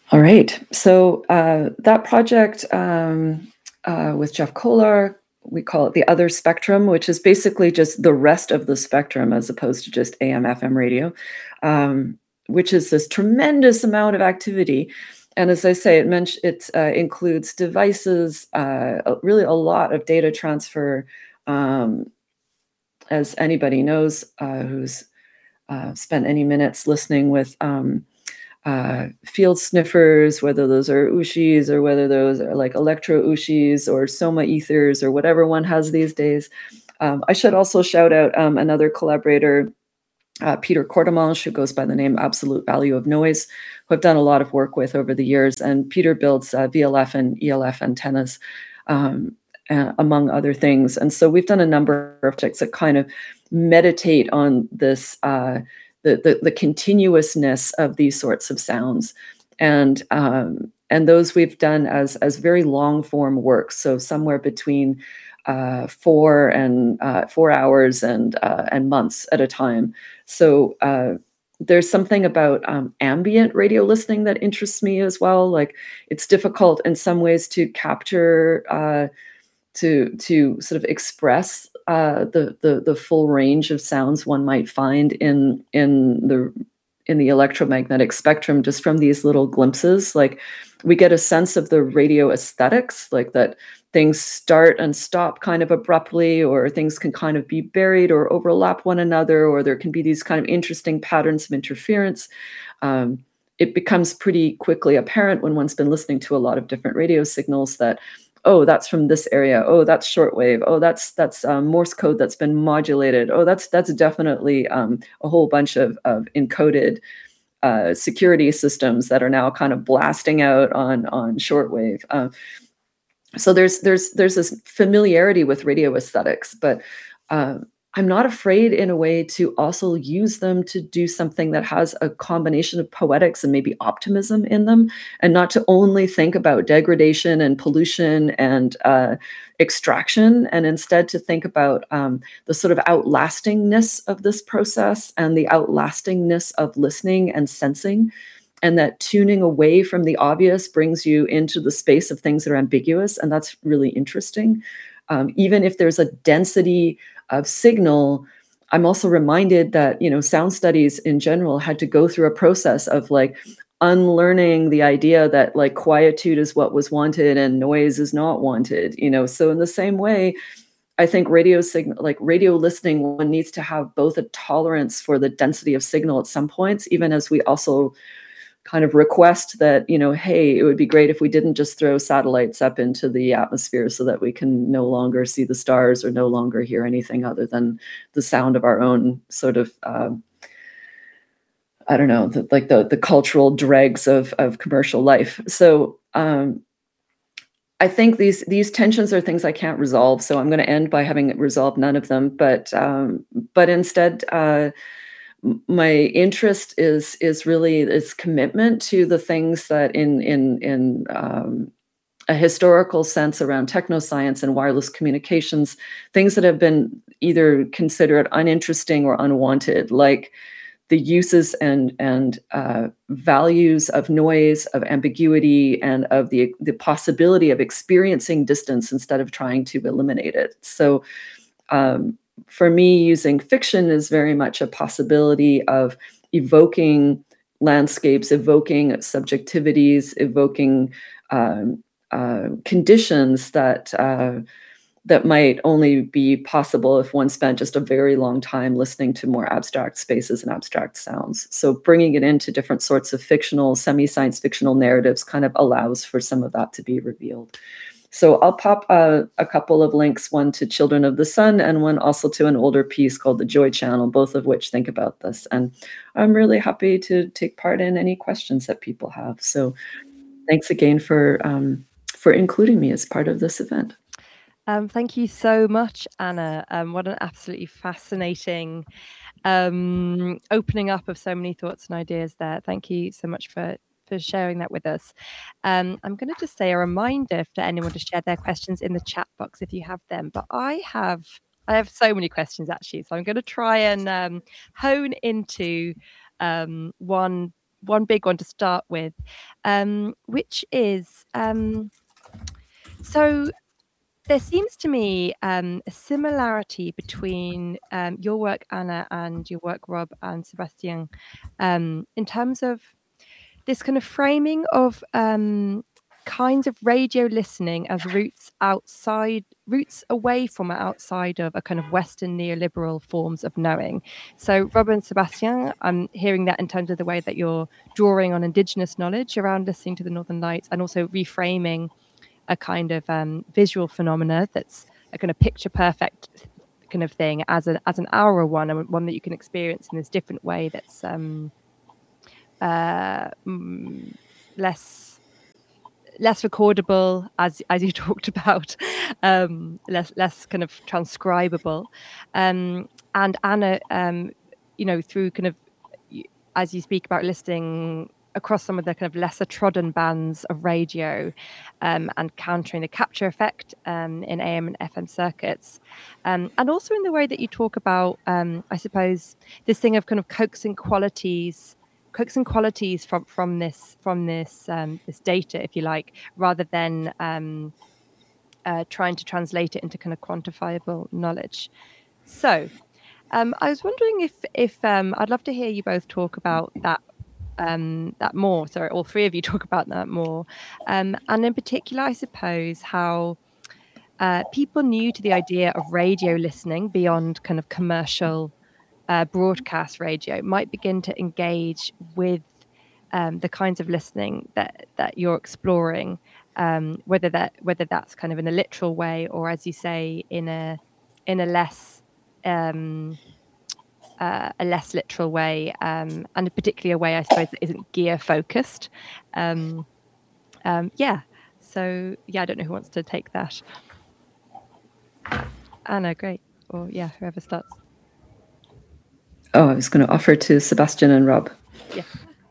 All right. So that project with Jeff Kolar, we call it the other spectrum, which is basically just the rest of the spectrum as opposed to just AM, FM radio, um, which is this tremendous amount of activity. And as I say, it includes devices, really a lot of data transfer. Um, as anybody knows who's spent any minutes listening with field sniffers, whether those are Ushis or whether those are like electro Ushis or Soma ethers or whatever one has these days. I should also shout out another collaborator, Peter Kortemansch, who goes by the name Absolute Value of Noise, who I've done a lot of work with over the years. And Peter builds VLF and ELF antennas, um, among other things. And so we've done a number of projects that kind of meditate on this, the continuousness of these sorts of sounds. And those we've done as very long form work. So somewhere between 4 hours and months at a time. So there's something about ambient radio listening that interests me as well. Like it's difficult in some ways to capture, to sort of express the full range of sounds one might find in the electromagnetic spectrum just from these little glimpses. Like we get a sense of the radio aesthetics, like that things start and stop kind of abruptly, or things can kind of be buried or overlap one another, or there can be these kind of interesting patterns of interference. Um, it becomes pretty quickly apparent when one's been listening to a lot of different radio signals that, oh, that's from this area. Oh, that's shortwave. Oh, that's Morse code that's been modulated. Oh, that's definitely a whole bunch of encoded security systems that are now kind of blasting out on shortwave. So there's this familiarity with radio aesthetics, but I'm not afraid in a way to also use them to do something that has a combination of poetics and maybe optimism in them, and not to only think about degradation and pollution and extraction, and instead to think about the sort of outlastingness of this process and the outlastingness of listening and sensing, and that tuning away from the obvious brings you into the space of things that are ambiguous, and that's really interesting. Even if there's a density of signal, I'm also reminded that, sound studies in general had to go through a process of like unlearning the idea that like quietude is what was wanted and noise is not wanted. So in the same way, I think radio signal, like radio listening, one needs to have both a tolerance for the density of signal at some points, even as we also kind of request that, hey, it would be great if we didn't just throw satellites up into the atmosphere so that we can no longer see the stars or no longer hear anything other than the sound of our own sort of, I don't know, the cultural dregs of commercial life. So I think these tensions are things I can't resolve. So I'm going to end by having resolved none of them, but instead, my interest is really this commitment to the things that in a historical sense around technoscience and wireless communications, things that have been either considered uninteresting or unwanted, like the uses and values of noise, of ambiguity, and of the possibility of experiencing distance instead of trying to eliminate it. So um, for me, using fiction is very much a possibility of evoking landscapes, evoking subjectivities, evoking conditions that might only be possible if one spent just a very long time listening to more abstract spaces and abstract sounds. So bringing it into different sorts of fictional, semi-science fictional narratives kind of allows for some of that to be revealed. So I'll pop a couple of links, one to Children of the Sun and one also to an older piece called The Joy Channel, both of which think about this. And I'm really happy to take part in any questions that people have. So thanks again for including me as part of this event. Thank you so much, Anna. What an absolutely fascinating opening up of so many thoughts and ideas there. Thank you so much for sharing that with us. I'm going to just say a reminder for anyone to share their questions in the chat box if you have them. But I have so many questions actually, so I'm going to try and hone into one one big one to start with, which is so there seems to me a similarity between your work, Anna, and your work, Rob and Sebastian, in terms of this kind of framing of kinds of radio listening as roots away from outside of a kind of Western neoliberal forms of knowing. So, Rob and Sebastian, I'm hearing that in terms of the way that you're drawing on Indigenous knowledge around listening to the Northern Lights, and also reframing a kind of visual phenomena that's a kind of picture perfect kind of thing as an aura one, and one that you can experience in this different way that's less recordable, as you talked about, less kind of transcribable, and Anna, through kind of, as you speak about listening across some of the kind of lesser trodden bands of radio, and countering the capture effect in AM and FM circuits, and also in the way that you talk about, I suppose, this thing of kind of coaxing qualities from this data, if you like, rather than trying to translate it into kind of quantifiable knowledge. So I was wondering if I'd love to hear you both talk about that more. Sorry, all three of you talk about that more, and in particular, I suppose, how people new to the idea of radio listening beyond kind of commercial broadcast radio might begin to engage with the kinds of listening that you're exploring, whether that's kind of in a literal way, or, as you say, in a less literal way, and particularly a way, I suppose, that isn't gear focused. So I don't know who wants to take that. Anna, great. Or whoever starts. Oh, I was going to offer to Sebastian and Rob. Yeah.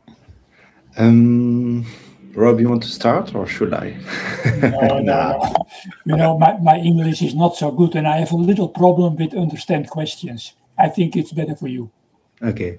Rob, you want to start, or should I? No. My English is not so good, and I have a little problem with understand questions. I think it's better for you. Okay.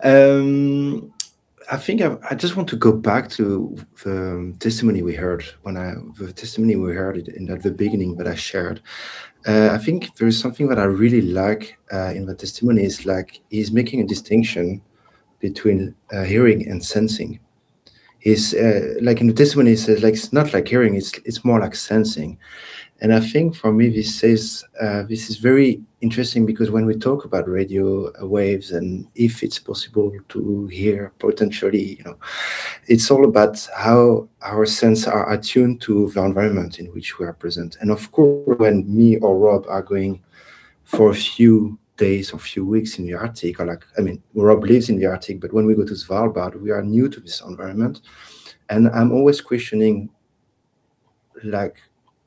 I think I just want to go back to the testimony we heard at the beginning that I shared. I think there is something that I really like in the testimony, is like he's making a distinction between hearing and sensing. He's like in the testimony, he says, like, it's not like hearing, it's more like sensing. And I think for me, this is very interesting, because when we talk about radio waves and if it's possible to hear potentially, it's all about how our senses are attuned to the environment in which we are present. And of course, when me or Rob are going for a few days or few weeks in the Arctic, Rob lives in the Arctic, but when we go to Svalbard, we are new to this environment. And I'm always questioning, like,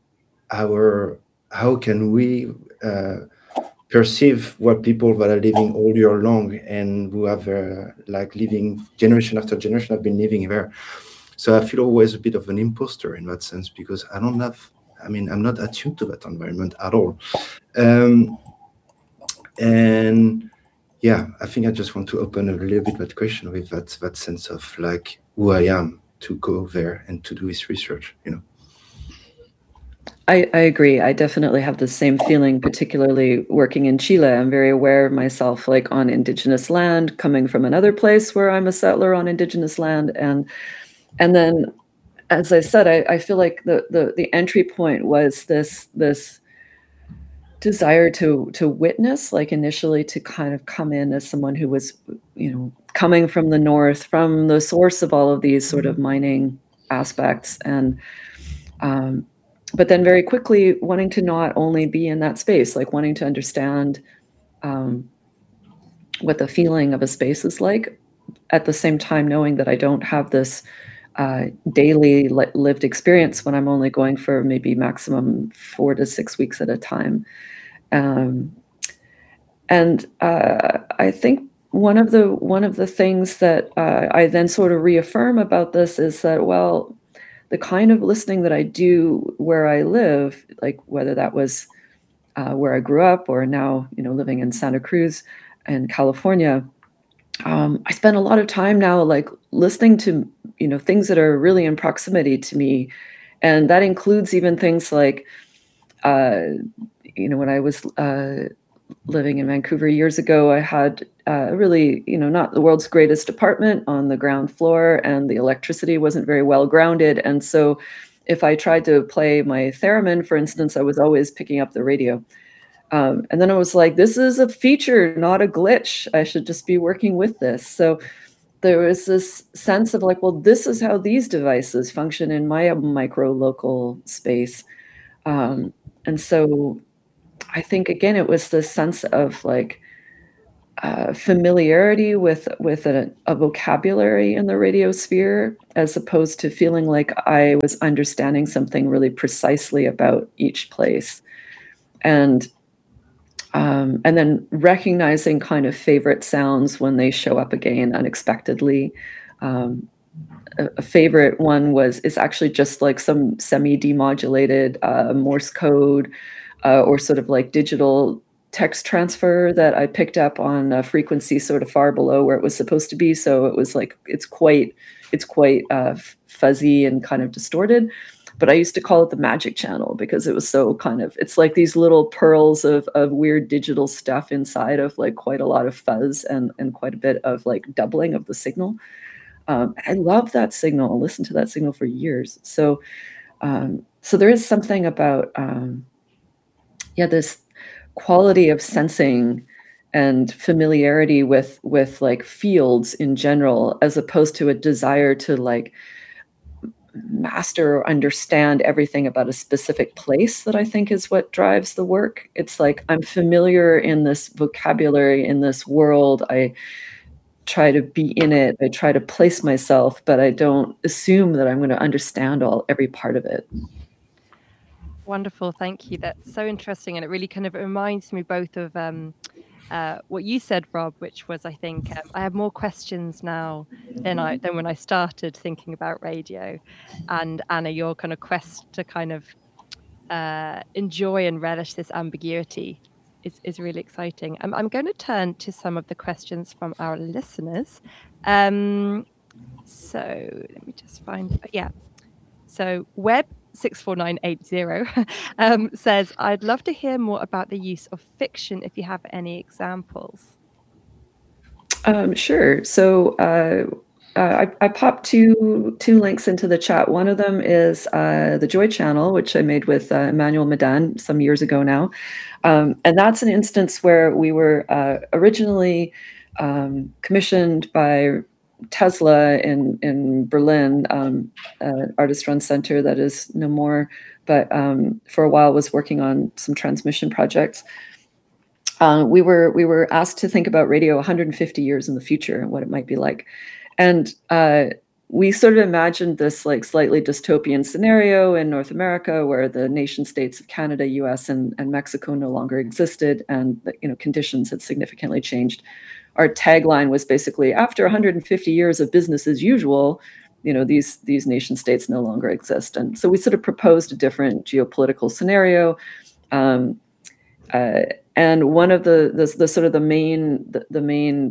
how can we perceive what people that are living all year long and who have living generation after generation have been living there. So I feel always a bit of an imposter in that sense, because I'm not attuned to that environment at all. And I think I just want to open a little bit that question with that sense of like who I am to go there and to do this research, I agree. I definitely have the same feeling, particularly working in Chile. I'm very aware of myself, like, on indigenous land, coming from another place where I'm a settler on indigenous land. And then, as I said, I feel like the entry point was this desire to witness, like initially to kind of come in as someone who was, coming from the north, from the source of all of these sort of mining aspects, and but then very quickly wanting to not only be in that space, like wanting to understand what the feeling of a space is like, at the same time knowing that I don't have this daily lived experience when I'm only going for maybe maximum 4 to 6 weeks at a time. And I think one of the things that I then sort of reaffirm about this is that, well, the kind of listening that I do where I live, like whether that was where I grew up or now, living in Santa Cruz in California, I spend a lot of time now, like listening to, things that are really in proximity to me. And that includes even things like, uh, when I was living in Vancouver years ago, I had really, not the world's greatest apartment on the ground floor, and the electricity wasn't very well grounded. And so if I tried to play my theremin, for instance, I was always picking up the radio. And then I was like, this is a feature, not a glitch. I should just be working with this. So there was this sense of like, well, this is how these devices function in my micro local space. Um, and so I think again, it was this sense of like familiarity with a vocabulary in the radio sphere, as opposed to feeling like I was understanding something really precisely about each place. And then recognizing kind of favorite sounds when they show up again unexpectedly. Um, a favorite one is actually just like some semi-demodulated Morse code or sort of like digital text transfer that I picked up on a frequency sort of far below where it was supposed to be. So it was like it's quite fuzzy and kind of distorted. But I used to call it the magic channel because it was so kind of, it's like these little pearls of weird digital stuff inside of like quite a lot of fuzz and quite a bit of like doubling of the signal. I love that signal. I listened to that signal for years. So there is something about, this quality of sensing and familiarity with like fields in general, as opposed to a desire to like master or understand everything about a specific place, that I think is what drives the work. It's like I'm familiar in this vocabulary, in this world. I try to be in it. I try to place myself, but I don't assume that I'm going to understand every part of it. Wonderful, thank you. That's so interesting, and it really kind of reminds me both of what you said, Rob, which was, I think, I have more questions now than when I started thinking about radio. And Anna, your kind of quest to kind of enjoy and relish this ambiguity is really exciting. I'm going to turn to some of the questions from our listeners. So let me just find, So Web64980 says, I'd love to hear more about the use of fiction if you have any examples. Sure. So I popped two links into the chat. One of them is the Joy Channel, which I made with Emmanuel Madan some years ago now. And that's an instance where we were originally commissioned by Tesla in Berlin, artist-run center that is no more, but for a while was working on some transmission projects. We were asked to think about radio 150 years in the future and what it might be like, and we sort of imagined this like slightly dystopian scenario in North America where the nation states of Canada, U.S., and Mexico no longer existed, and conditions had significantly changed. Our tagline was basically, after 150 years of business as usual, these nation states no longer exist. And so we sort of proposed a different geopolitical scenario. And one of the sort of the main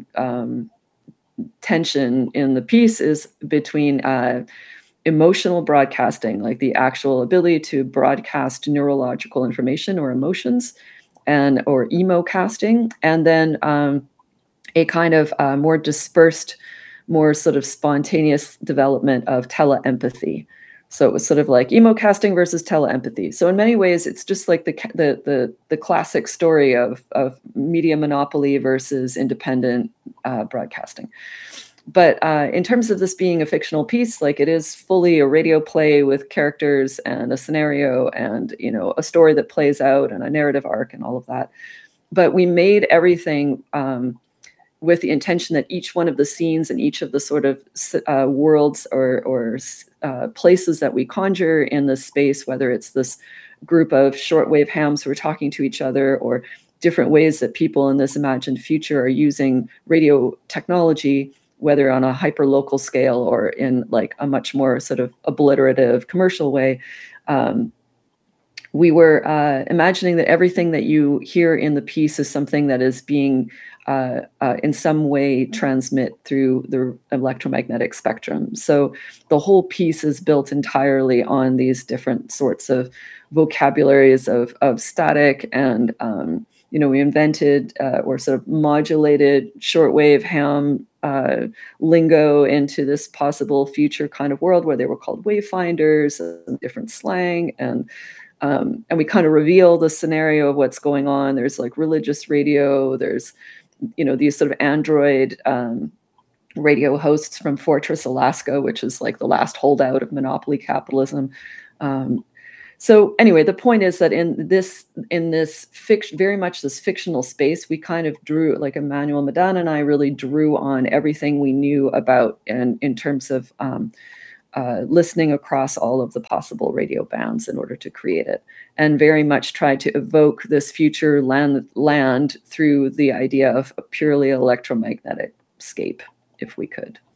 tension in the piece is between emotional broadcasting, like the actual ability to broadcast neurological information or emotions, or emocasting, and then a kind of more dispersed, more sort of spontaneous development of teleempathy. So it was sort of like emocasting versus teleempathy. So in many ways, it's just like the classic story of media monopoly versus independent broadcasting. But in terms of this being a fictional piece, like it is fully a radio play with characters and a scenario and a story that plays out and a narrative arc and all of that. But we made everything with the intention that each one of the scenes and each of the sort of worlds or places that we conjure in this space, whether it's this group of shortwave hams who are talking to each other, or different ways that people in this imagined future are using radio technology, whether on a hyper-local scale or in like a much more sort of obliterative commercial way, we were imagining that everything that you hear in the piece is something that is being in some way transmit through the electromagnetic spectrum. So the whole piece is built entirely on these different sorts of vocabularies of static, and we invented or sort of modulated shortwave ham lingo into this possible future kind of world where they were called wavefinders and different slang, and we kind of reveal the scenario of what's going on. There's like religious radio, there's these sort of android radio hosts from Fortress, Alaska, which is like the last holdout of monopoly capitalism. So anyway, the point is that in this very much this fictional space, we kind of drew, like Emmanuel Madan and I really drew on everything we knew about in terms of listening across all of the possible radio bands in order to create it, and very much tried to evoke this future land through the idea of a purely electromagnetic scape, if we could.